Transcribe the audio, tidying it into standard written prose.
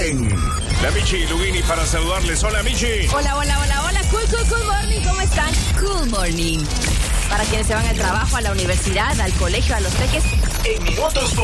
Morning. La Michi Lugini para saludarles. Hola, Michi. Hola. Cool morning, ¿cómo están? Cool morning. Para quienes se van al trabajo, a la universidad, al colegio, a los peques. En minutos